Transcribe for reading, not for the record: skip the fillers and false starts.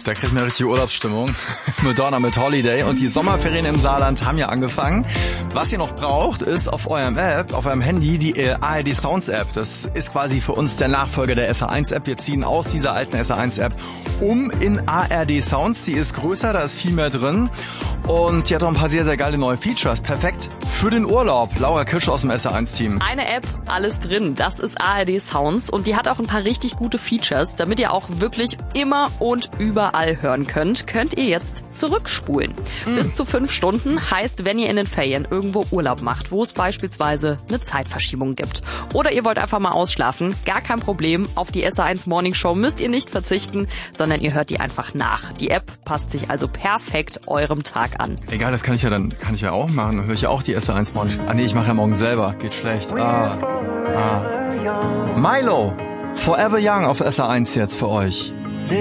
Da kriegt man richtig Urlaubsstimmung. Madonna mit Holiday. Und die Sommerferien im Saarland haben ja angefangen. Was ihr noch braucht, ist auf eurem Handy die ARD Sounds App. Das ist quasi für uns der Nachfolger der SR1 App. Wir ziehen aus dieser alten SR1 App in ARD Sounds. Die ist größer, da ist viel mehr drin. Und die hat auch ein paar sehr, sehr geile neue Features. Perfekt für den Urlaub. Laura Kirsch aus dem SR1-Team. Eine App, alles drin. Das ist ARD Sounds. Und die hat auch ein paar richtig gute Features. Damit ihr auch wirklich immer und überall hören könnt ihr jetzt zurückspulen. Bis zu 5 Stunden heißt, wenn ihr in den Ferien irgendwo Urlaub macht, wo es beispielsweise eine Zeitverschiebung gibt. Oder ihr wollt einfach mal ausschlafen, gar kein Problem. Auf die SR1 Morning Show müsst ihr nicht verzichten, sondern ihr hört die einfach nach. Die App passt sich also perfekt eurem Tag an. Egal, das kann ich ja auch machen. Dann höre ich ja auch die SR1 Morning. Nee, ich mache ja morgen selber. Geht schlecht. Milo, Forever Young auf SR1 jetzt für euch.